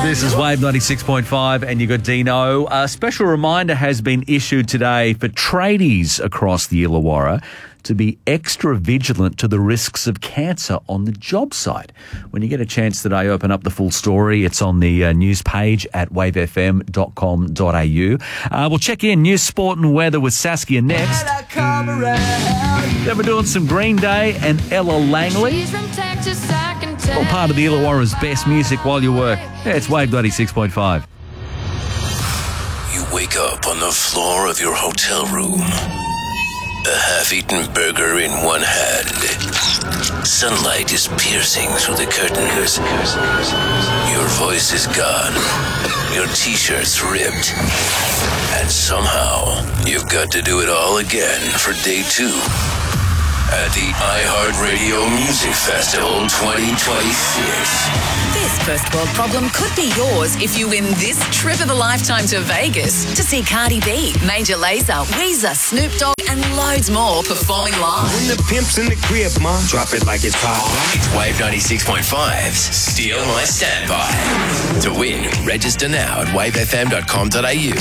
This is Wave 96.5 and you got Dino. A special reminder has been issued today for tradies across the Illawarra to be extra vigilant to the risks of cancer on the job site. When you get a chance today, open up the full story. It's on the news page at wavefm.com.au. We'll check in news, sport and weather with Saskia next. Then we're doing some Green Day and Ella Langley. All part of the Illawarra's best music while you work. Yeah, it's Wave 96.5. You wake up on the floor of your hotel room. A half-eaten burger in one hand. Sunlight is piercing through the curtains. Your voice is gone. Your t-shirt's ripped. And somehow, you've got to do it all again for day 2. At the iHeartRadio Music Festival 2026. This first world problem could be yours if you win this trip of a lifetime to Vegas to see Cardi B, Major Lazer, Weezer, Snoop Dogg and loads more performing live. When the pimp's in the crib, mom, drop it like it's hot. It's Wave 96.5's Steal My Standby. To win, register now at wavefm.com.au.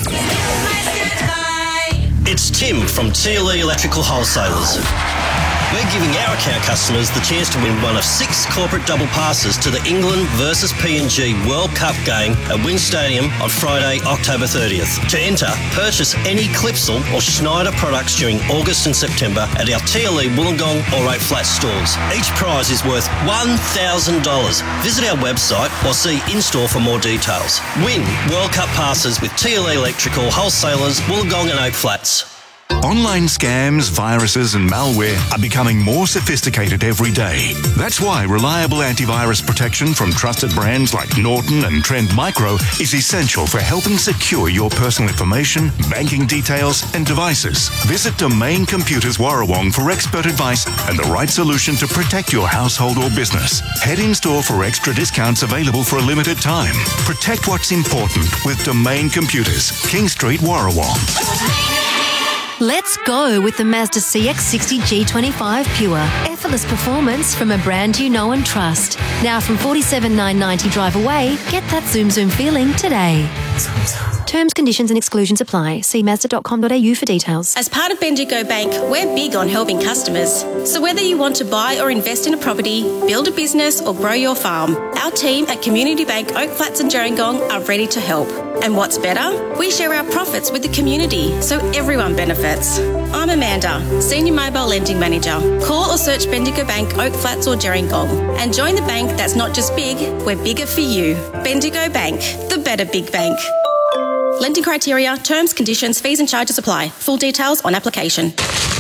It's Tim from TLE Electrical Wholesalers. We're giving our account customers the chance to win one of 6 corporate double passes to the England versus PNG World Cup game at Wynn Stadium on Friday, October 30th. To enter, purchase any Clipsal or Schneider products during August and September at our TLE Wollongong or 8 Flat stores. Each prize is worth $1,000. Visit our website or see in-store for more details. Win World Cup passes with TLE Electrical Wholesalers, Wollongong and 8 Flats. Online scams, viruses and malware are becoming more sophisticated every day. That's why reliable antivirus protection from trusted brands like Norton and Trend Micro is essential for helping secure your personal information, banking details and devices. Visit Domain Computers Warrawong for expert advice and the right solution to protect your household or business. Head in store for extra discounts available for a limited time. Protect what's important with Domain Computers, King Street, Warrawong. Let's go with the Mazda CX-60 G25 Pure. Effortless performance from a brand you know and trust. Now from $47,990 drive away, get that zoom feeling today. Terms, conditions and exclusions apply. See Mazda.com.au for details. As part of Bendigo Bank, we're big on helping customers. So whether you want to buy or invest in a property, build a business or grow your farm, our team at Community Bank Oak Flats and Gerringong are ready to help. And what's better? We share our profits with the community, so everyone benefits. I'm Amanda, Senior Mobile Lending Manager. Call or search Bendigo Bank Oak Flats or Gerringong and join the bank that's not just big, we're bigger for you. Bendigo Bank, the better big bank. Lending criteria, terms, conditions, fees and charges apply. Full details on application.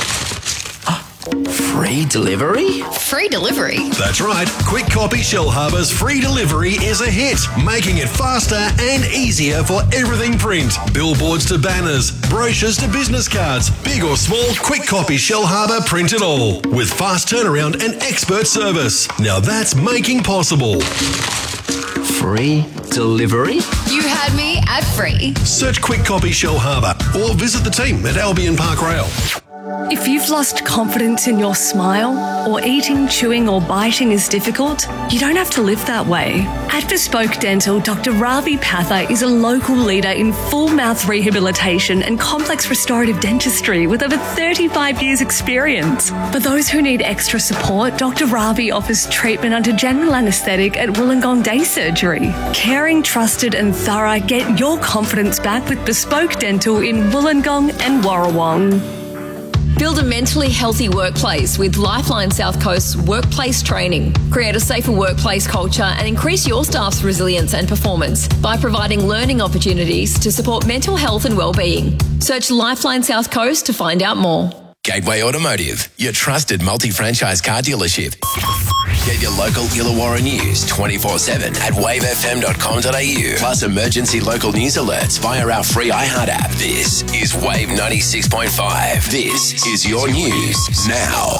Free delivery? Free delivery? That's right. Quick Copy Shellharbour's free delivery is a hit, making it faster and easier for everything print. Billboards to banners, brochures to business cards, big or small, Quick Copy Shellharbour print it all. With fast turnaround and expert service. Now that's making possible. Free delivery? You had me at free. Search Quick Copy Shellharbour or visit the team at Albion Park Rail. If you've lost confidence in your smile, or eating, chewing or biting is difficult, you don't have to live that way. At Bespoke Dental, Dr. Ravi Patha is a local leader in full mouth rehabilitation and complex restorative dentistry with over 35 years experience. For those who need extra support, Dr. Ravi offers treatment under general anaesthetic at Wollongong Day Surgery. Caring, trusted and thorough, get your confidence back with Bespoke Dental in Wollongong and Warrawong. Build a mentally healthy workplace with Lifeline South Coast's workplace training. Create a safer workplace culture and increase your staff's resilience and performance by providing learning opportunities to support mental health and well-being. Search Lifeline South Coast to find out more. Gateway Automotive, your trusted multi-franchise car dealership. Get your local Illawarra news 24/7 at wavefm.com.au. Plus emergency local news alerts via our free iHeart app. This is Wave 96.5. This is your news now.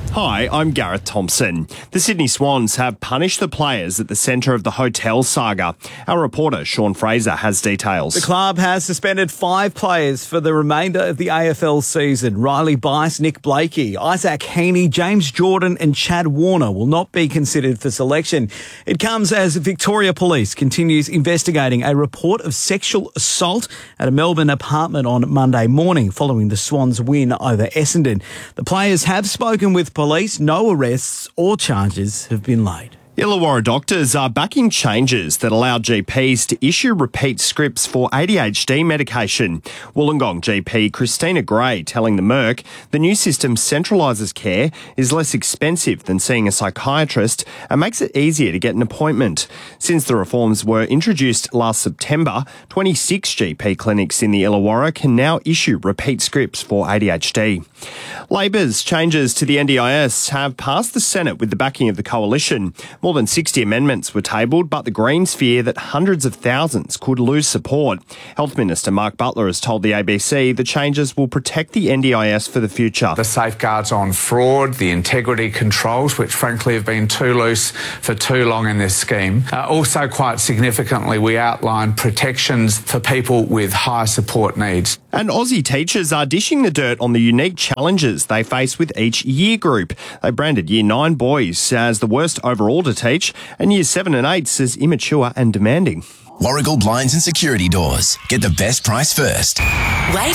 Hi, I'm Gareth Thompson. The Sydney Swans have punished the players at the centre of the hotel saga. Our reporter, Sean Fraser, has details. The club has suspended 5 players for the remainder of the AFL season. Riley Bice, Nick Blakey, Isaac Heaney, James Jordan and Chad Warner will not be considered for selection. It comes as Victoria Police continues investigating a report of sexual assault at a Melbourne apartment on Monday morning following the Swans' win over Essendon. The players have spoken with police. No arrests or charges have been laid. Illawarra doctors are backing changes that allow GPs to issue repeat scripts for ADHD medication. Wollongong GP Christina Gray telling the Merc the new system centralises care, is less expensive than seeing a psychiatrist and makes it easier to get an appointment. Since the reforms were introduced last September, 26 GP clinics in the Illawarra can now issue repeat scripts for ADHD. Labor's changes to the NDIS have passed the Senate with the backing of the coalition. More than 60 amendments were tabled, but the Greens fear that hundreds of thousands could lose support. Health Minister Mark Butler has told the ABC the changes will protect the NDIS for the future. The safeguards on fraud, the integrity controls, which frankly have been too loose for too long in this scheme. Also, quite significantly, we outline protections for people with high support needs. And Aussie teachers are dishing the dirt on the unique challenges they face with each year group. They branded Year 9 boys as the worst overall to teach and Year 7 and 8s as immature and demanding. Warragul Blinds and Security Doors. Get the best price first. Wave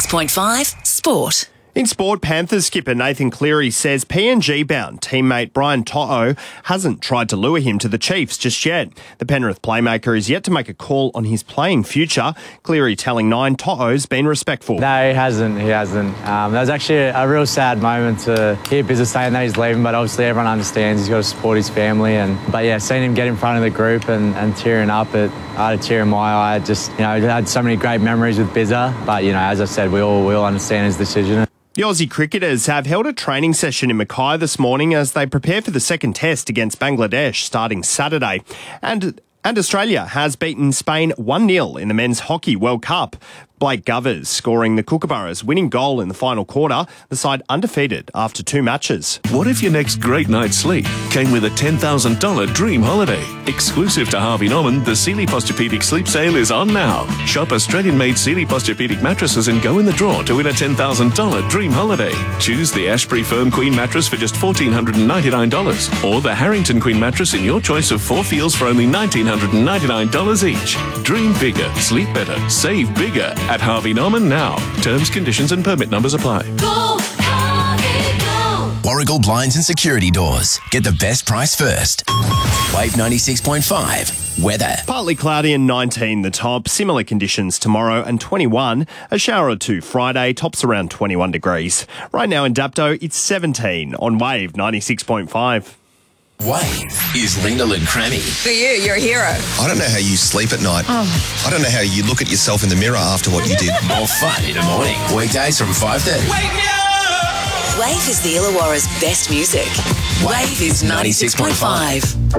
96.5 Sport. In sport, Panthers skipper Nathan Cleary says PNG-bound teammate Brian To'o hasn't tried to lure him to the Chiefs just yet. The Penrith playmaker is yet to make a call on his playing future. Cleary telling Nine To'o's been respectful. No, he hasn't. That was actually a real sad moment to hear business saying that he's leaving, but obviously everyone understands he's got to support his family. But yeah, seeing him get in front of the group and tearing up, I had a tear in my eye. I had so many great memories with Bizza, but as I said, we all understand his decision. The Aussie cricketers have held a training session in Mackay this morning as they prepare for the second test against Bangladesh starting Saturday. And Australia has beaten Spain 1-0 in the Men's Hockey World Cup. Blake Govers scoring the Kookaburras' winning goal in the final quarter, the side undefeated after 2 matches. What if your next great night's sleep came with a $10,000 dream holiday? Exclusive to Harvey Norman, the Sealy Posturepedic Sleep Sale is on now. Shop Australian-made Sealy Posturepedic mattresses and go in the draw to win a $10,000 dream holiday. Choose the Ashbury Firm Queen mattress for just $1,499 or the Harrington Queen mattress in your choice of 4 feels for only $1,999 each. Dream bigger, sleep better, save bigger at Harvey Norman now. Terms, conditions and permit numbers apply. Go, Harvey, go! Warragul Blinds and Security Doors. Get the best price first. Wave 96.5. Weather. Partly cloudy and 19 the top. Similar conditions tomorrow and 21. A shower or 2 Friday. Tops around 21 degrees. Right now in Dapto, it's 17 on Wave 96.5. Wave is Lyndall and Crammy. For you, you're a hero. I don't know how you sleep at night. I don't know how you look at yourself in the mirror after what you did. More fun in the morning. Weekdays from 5:30. Wake me up! Wave is the Illawarra's best music. Wave is 96.5.